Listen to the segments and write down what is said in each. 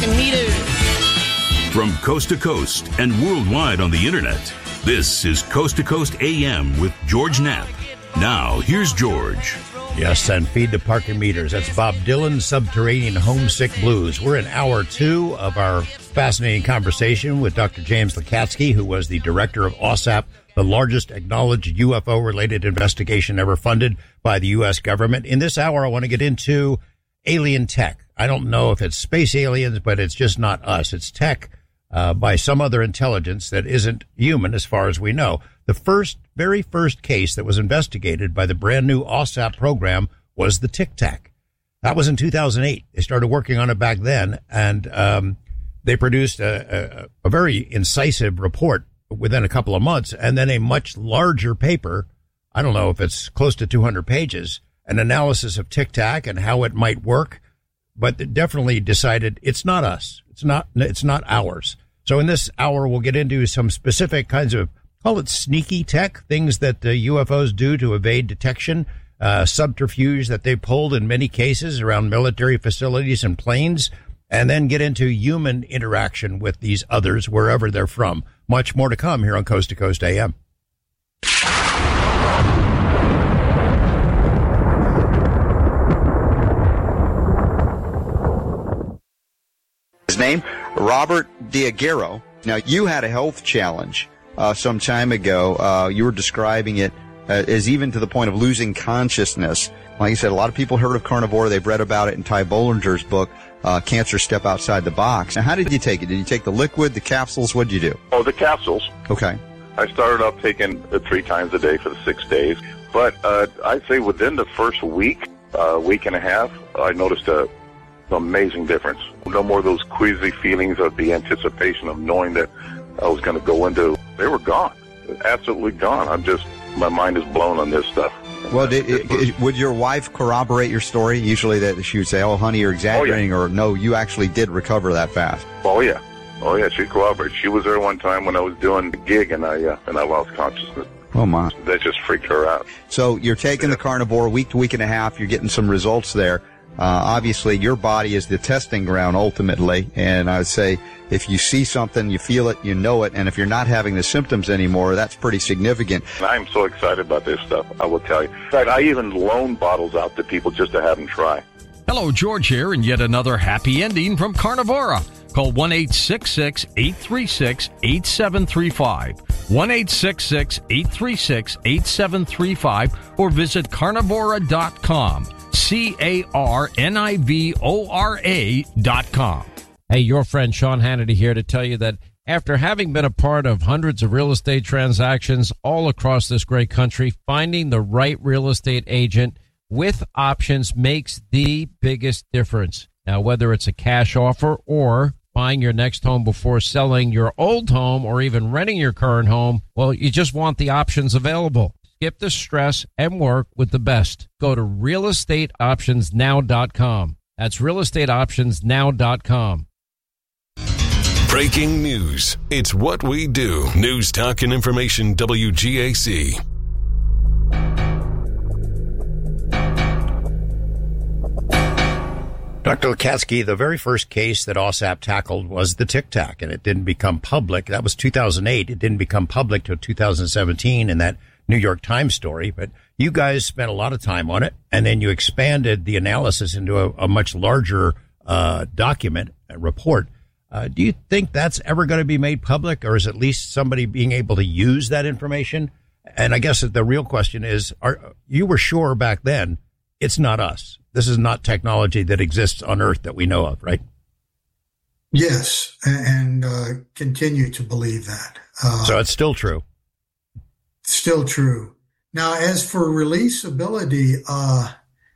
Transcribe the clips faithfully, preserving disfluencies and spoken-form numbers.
parking meters. From coast to coast and worldwide on the internet, this is Coast to Coast A M with George Knapp. Now, here's George. Yes, and feed the parking meters. That's Bob Dylan's Subterranean Homesick Blues. We're in hour two of our fascinating conversation with Doctor James Lacatski, who was the director of OSAP, the largest acknowledged U F O-related investigation ever funded by the U S government. In this hour, I want to get into alien tech. I don't know if it's space aliens, but it's just not us. It's tech uh, by some other intelligence that isn't human as far as we know. The first, very first case that was investigated by the brand new OSAP program was the Tic Tac. That was in two thousand eight. They started working on it back then, and um, they produced a, a, a very incisive report within a couple of months, and then a much larger paper, I don't know if it's close to two hundred pages, an analysis of Tic Tac and how it might work, but it definitely decided it's not us. It's not, it's not ours. So in this hour, we'll get into some specific kinds of, call it sneaky tech, things that uh, U F Os do to evade detection, uh, subterfuge that they pulled in many cases around military facilities and planes, and then get into human interaction with these others wherever they're from. Much more to come here on Coast to Coast A M. His name, Robert Diaghiero. Now, you had a health challenge uh, some time ago. Uh, you were describing it uh, as even to the point of losing consciousness. Like you said, a lot of people heard of carnivore. They've read about it in Ty Bollinger's book, uh, Cancer Step Outside the Box. Now, how did you take it? Did you take the liquid, the capsules? What did you do? Oh, the capsules. Okay. I started off taking it three times a day for the six days. But uh, I'd say within the first week, uh, week and a half, I noticed a amazing difference. No more of those queasy feelings of the anticipation of knowing that I was going to go into. They were gone, absolutely gone. I'm just, my mind is blown on this stuff. Well, did, it, it, would your wife corroborate your story? Usually, that she would say, "Oh, honey, you're exaggerating," oh, yeah. or "No, you actually did recover that fast." Oh yeah, oh yeah, she corroborated. She was there one time when I was doing the gig, and I uh, and I lost consciousness. Oh my! That just freaked her out. So you're taking yeah. the carnivore week to week and a half. You're getting some results there. Uh, obviously, your body is the testing ground ultimately, and I would say if you see something, you feel it, you know it, and if you're not having the symptoms anymore, that's pretty significant. I'm so excited about this stuff, I will tell you. In fact, I even loan bottles out to people just to have them try. Hello, George here, and yet another happy ending from Carnivora. Call one eight six six, eight three six, eight seven three five, one eight six six, eight three six, eight seven three five, or visit carnivora dot com. C A R N I V O R A dot com. Hey, your friend Sean Hannity here to tell you that after having been a part of hundreds of real estate transactions all across this great country, finding the right real estate agent with options makes the biggest difference. Now, whether it's a cash offer or buying your next home before selling your old home or even renting your current home, well, you just want the options available. Skip the stress and work with the best. Go to real estate options now dot com. That's real estate options now dot com. Breaking news. It's what we do. News, talk, and information, W G A C. Doctor Lacatski, the very first case that OSAP tackled was the Tic Tac, and it didn't become public. That was two thousand eight. It didn't become public till two thousand seventeen in that New York Times story, but you guys spent a lot of time on it, and then you expanded the analysis into a, a much larger uh, document, a report. Uh, do you think that's ever going to be made public, or is at least somebody being able to use that information? And I guess the real question is, are you were sure back then it's not us? This is not technology that exists on Earth that we know of, right? Yes, and uh, continue to believe that. Uh, so it's still true. Still true. Now, as for releasability, uh,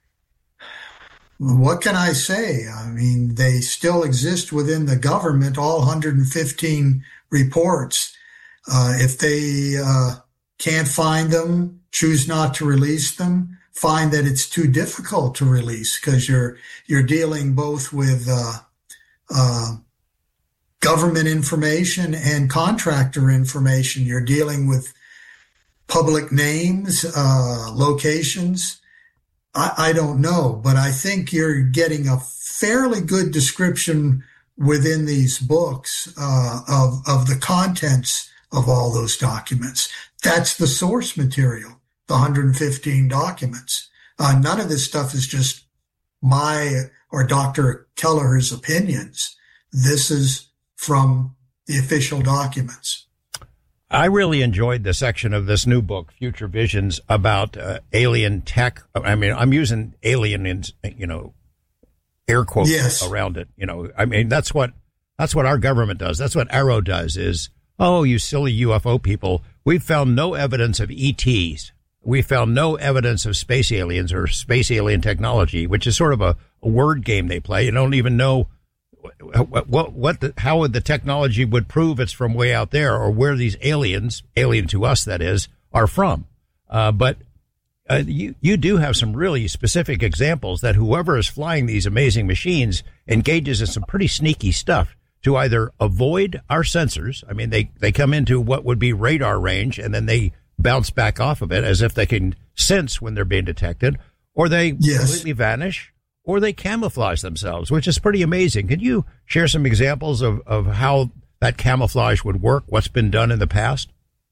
what can I say? I mean, they still exist within the government, all one hundred fifteen reports. Uh, if they uh, can't find them, choose not to release them, find that it's too difficult to release because you're you're dealing both with uh, uh, government information and contractor information. You're dealing with public names, uh, locations. I, I don't know, but I think you're getting a fairly good description within these books uh, of, of the contents of all those documents. That's the source material, the one hundred fifteen documents. Uh, none of this stuff is just my or Doctor Kelleher's opinions. This is from the official documents. I really enjoyed the section of this new book, Future Visions, about uh, alien tech. I mean, I'm using alien in, you know, air quotes yes. around it. You know, I mean, that's what that's what our government does. That's what Arrow does is, oh, you silly U F O people. We've found no evidence of E Ts. We found no evidence of space aliens or space alien technology, which is sort of a, a word game they play. You don't even know what, what, what the, how the technology would prove it's from way out there or where these aliens, alien to us, that is, are from. Uh, but uh, you, you do have some really specific examples that whoever is flying these amazing machines engages in some pretty sneaky stuff to either avoid our sensors. I mean, they, they come into what would be radar range and then they bounce back off of it as if they can sense when they're being detected, or they yes. completely vanish, or they camouflage themselves, which is pretty amazing. Can you share some examples of, of how that camouflage would work, what's been done in the past?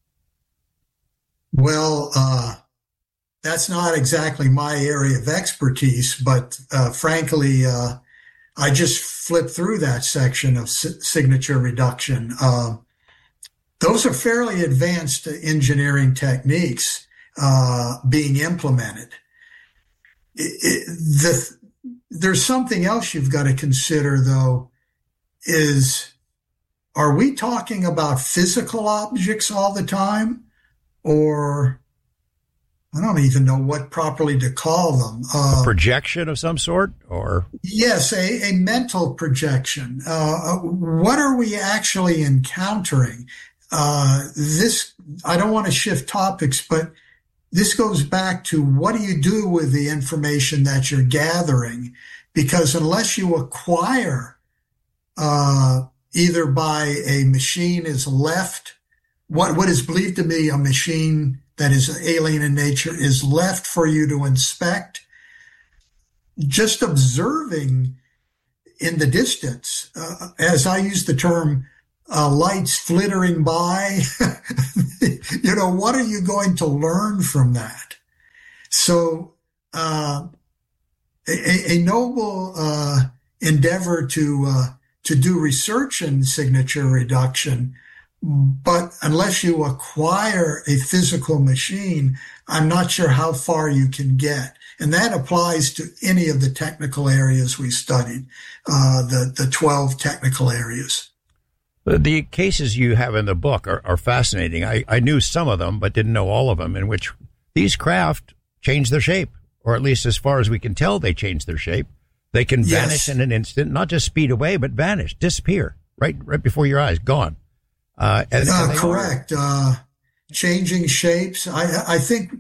Well, uh, that's not exactly my area of expertise, but uh, frankly, uh, I just flipped through that section of si- signature reduction. Uh, those are fairly advanced engineering techniques uh, being implemented. It, it, the, there's something else you've got to consider, though, is are we talking about physical objects all the time? Or I don't even know what properly to call them. Uh, a projection of some sort, or? Yes, a, a mental projection. Uh, what are we actually encountering? Uh, this, I don't want to shift topics, but this goes back to what do you do with the information that you're gathering? Because unless you acquire, uh, either by a machine is left, what, what is believed to be a machine that is alien in nature is left for you to inspect, just observing in the distance, uh, as I use the term, uh, lights flittering by, you know, what are you going to learn from that? So, uh, a, a noble, uh, endeavor to, uh, to do research in signature reduction. But unless you acquire a physical machine, I'm not sure how far you can get. And that applies to any of the technical areas we studied, uh, the, the twelve technical areas. The cases you have in the book are, are fascinating. I, I knew some of them, but didn't know all of them, in which these craft change their shape, or at least as far as we can tell, they change their shape. They can yes. vanish in an instant, not just speed away, but vanish, disappear, right, right before your eyes, gone. Uh, and, uh, and correct. Uh, changing shapes. I, I think,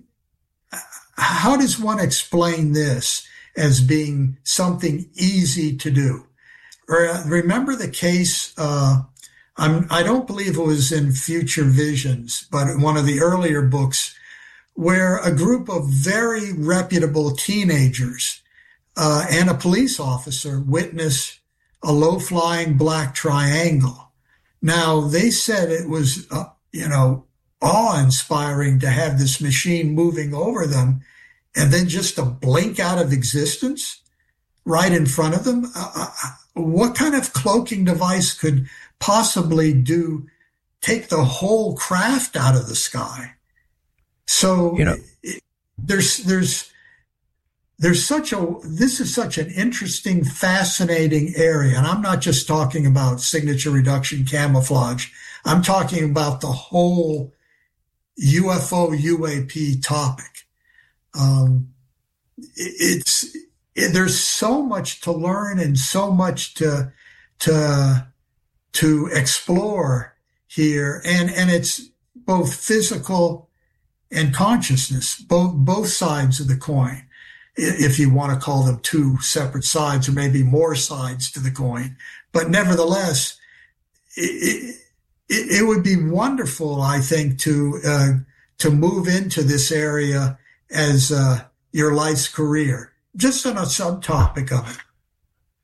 how does one explain this as being something easy to do? Remember the case, uh, I'm, I don't believe it was in Future Visions, but in one of the earlier books, where a group of very reputable teenagers uh, and a police officer witnessed a low-flying black triangle. Now, they said it was, uh, you know, awe-inspiring to have this machine moving over them and then just to blink out of existence right in front of them. Uh, what kind of cloaking device could possibly do, take the whole craft out of the sky? So, you know, it, there's, there's, There's such a, this is such an interesting, fascinating area. And I'm not just talking about signature reduction camouflage. I'm talking about the whole U F O U A P topic. Um, it's, it, there's so much to learn and so much to, to, to explore here. And, and it's both physical and consciousness, both, both sides of the coin, if you want to call them two separate sides or maybe more sides to the coin. But nevertheless, it, it, it would be wonderful, I think, to, uh, to move into this area as, uh, your life's career, just on a subtopic of it.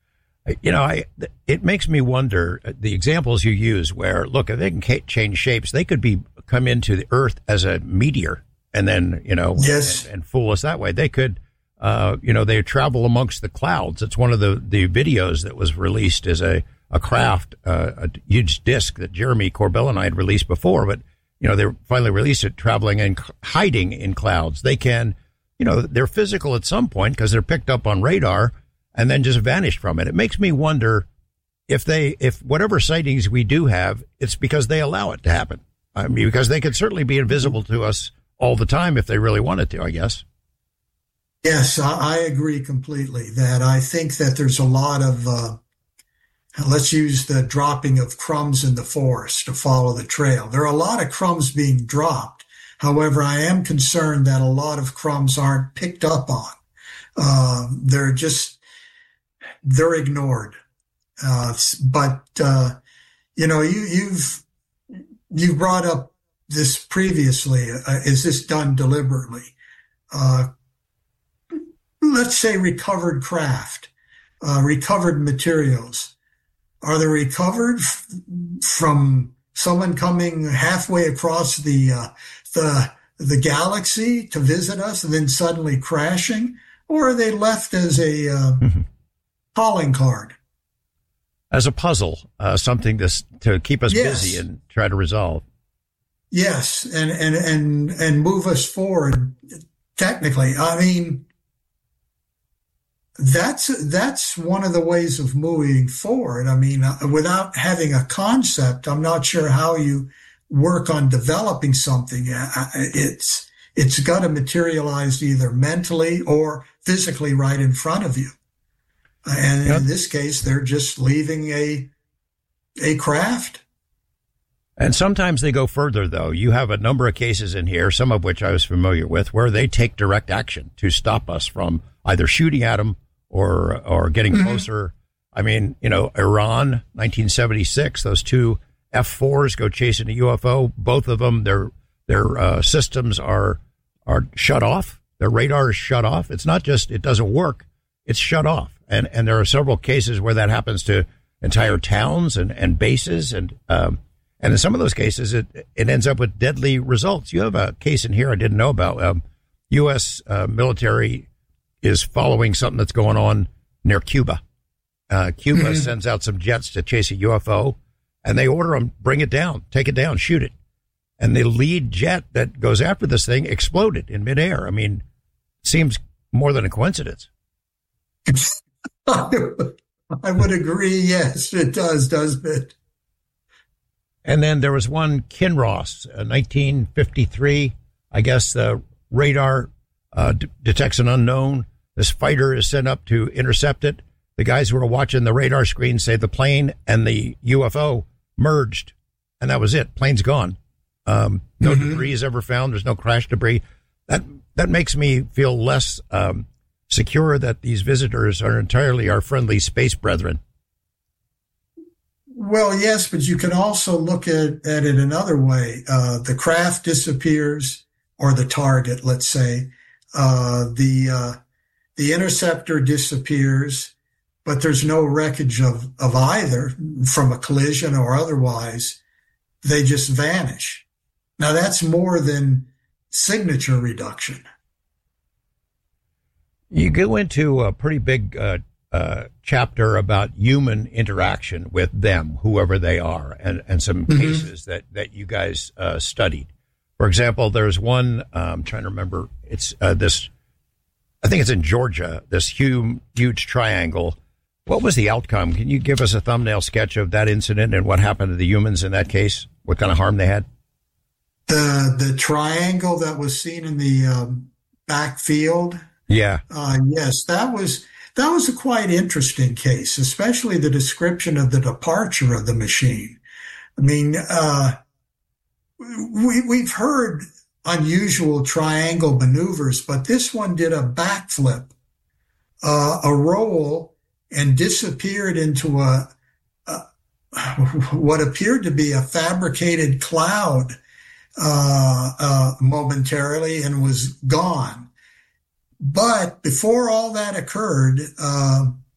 You know, I, it makes me wonder the examples you use where, look, if they can change shapes, they could be come into the Earth as a meteor and then, you know, yes. and, and fool us that way. They could, uh, you know, they travel amongst the clouds. It's one of the, the videos that was released as a, a craft, uh, a huge disc that Jeremy Corbell and I had released before, but, you know, they finally released it traveling and hiding in clouds. They can, you know, they're physical at some point because they're picked up on radar and then just vanished from it. It makes me wonder if they, if whatever sightings we do have, it's because they allow it to happen. I mean, because they could certainly be invisible to us all the time if they really wanted to, I guess. Yes, I, I agree completely that I think that there's a lot of, uh, let's use the dropping of crumbs in the forest to follow the trail. There are a lot of crumbs being dropped. However, I am concerned that a lot of crumbs aren't picked up on. Uh, they're just, they're ignored. Uh, but, uh, you know, you, you've, you brought up this previously. Uh, is this done deliberately? Uh, let's say recovered craft, uh, recovered materials. Are they recovered f- from someone coming halfway across the, uh, the, the galaxy to visit us and then suddenly crashing? Or are they left as a, uh, mm-hmm. calling card? As a puzzle, uh, something to, to keep us yes. busy and try to resolve. Yes. And, and, and, and move us forward. Technically, I mean, That's that's one of the ways of moving forward. I mean, uh, without having a concept, I'm not sure how you work on developing something. Uh, it's it's got to materialize either mentally or physically right in front of you. Uh, and yep. in this case, they're just leaving a a craft. And sometimes they go further, though. You have a number of cases in here, some of which I was familiar with, where they take direct action to stop us from either shooting at them or or getting mm-hmm. closer. I mean, you know, Iran, nineteen seventy-six, those two F fours go chasing a U F O. Both of them, their their uh, systems are are shut off. Their radar is shut off. It's not just it doesn't work; it's shut off. And and there are several cases where that happens to entire towns and, and bases, and um, and in some of those cases, it it ends up with deadly results. You have a case in here I didn't know about. Um, U S uh, military is following something that's going on near Cuba. Uh, Cuba mm-hmm. sends out some jets to chase a U F O, and they order them, bring it down, take it down, shoot it. And the lead jet that goes after this thing exploded in midair. I mean, it seems more than a coincidence. I would agree, yes, it does, doesn't it? And then there was one, Kinross, uh, nineteen fifty-three. I guess the radar Uh, d- detects an unknown. This fighter is sent up to intercept it. The guys who were watching the radar screen say the plane and the U F O merged, and that was it. Plane's gone. Um, no mm-hmm. debris is ever found. There's no crash debris. That that makes me feel less um, secure that these visitors are entirely our friendly space brethren. Well, yes, but you can also look at, at it another way. Uh, the craft disappears, or the target, let's say. Uh, the, uh, the interceptor disappears, but there's no wreckage of, of either from a collision or otherwise. They just vanish. Now that's more than signature reduction. You go into a pretty big, uh, uh, chapter about human interaction with them, whoever they are, and, and some mm-hmm. cases that, that you guys, uh, studied. For example, there's one, uh, I'm trying to remember, it's uh, this, I think it's in Georgia, this huge, huge triangle. What was the outcome? Can you give us a thumbnail sketch of that incident and what happened to the humans in that case? What kind of harm they had? The the triangle that was seen in the um, backfield? Yeah. Uh, yes, that was, that was a quite interesting case, especially the description of the departure of the machine. I mean, uh, We, we've heard unusual triangle maneuvers, but this one did a backflip, uh, a roll, and disappeared into a, a what appeared to be a fabricated cloud uh, uh, momentarily, and was gone. But before all that occurred, uh,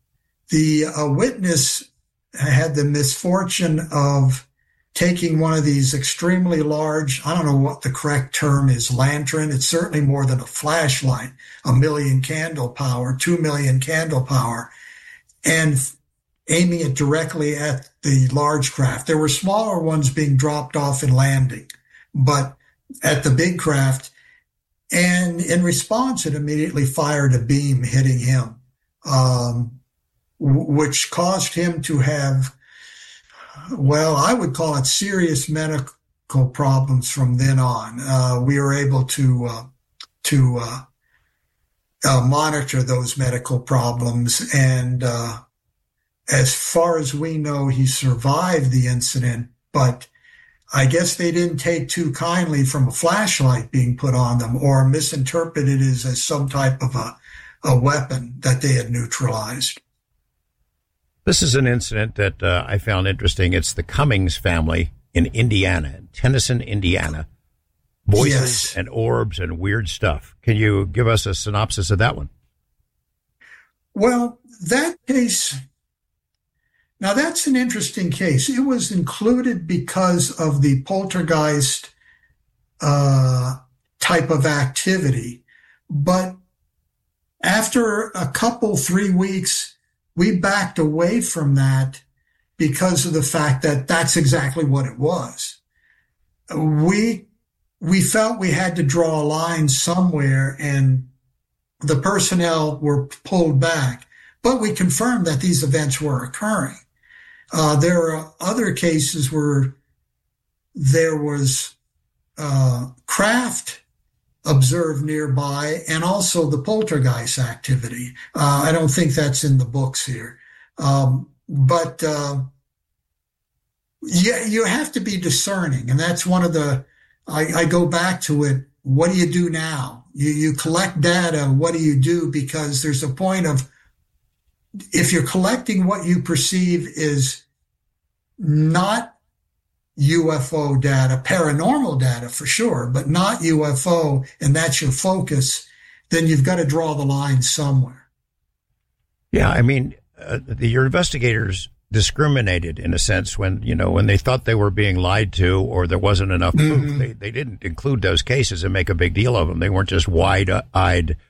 the uh, witness had the misfortune of taking one of these extremely large, I don't know what the correct term is, lantern. It's certainly more than a flashlight, a million candle power, two million candle power, and aiming it directly at the large craft. There were smaller ones being dropped off and landing, but at the big craft, and in response, it immediately fired a beam hitting him, um, w- which caused him to have, well, I would call it serious medical problems from then on. Uh, we were able to uh, to uh, uh, monitor those medical problems, and uh, as far as we know, he survived the incident, but I guess they didn't take too kindly from a flashlight being put on them, or misinterpreted it as some type of a, a weapon that they had neutralized. This is an incident that uh, I found interesting. It's the Cummings family in Indiana, Tennyson, Indiana. Voices Yes. and orbs and weird stuff. Can you give us a synopsis of that one? Well, that case, now that's an interesting case. It was included because of the poltergeist uh, type of activity. But after a couple, three weeks, we backed away from that because of the fact that that's exactly what it was. We we felt we had to draw a line somewhere, and the personnel were pulled back. But we confirmed that these events were occurring. Uh, there are other cases where there was uh, craft observed nearby, and also the poltergeist activity. Uh, I don't think that's in the books here. Um, but uh, you, you have to be discerning, and that's one of the, I, I go back to it, what do you do now? You, you collect data, what do you do? Because there's a point of, if you're collecting what you perceive is not U F O data, paranormal data for sure, but not U F O, and that's your focus, then you've got to draw the line somewhere. Yeah, I mean, uh, the, your investigators discriminated in a sense when, you know, when they thought they were being lied to or there wasn't enough proof. Mm-hmm. They, they didn't include those cases and make a big deal of them. They weren't just wide-eyed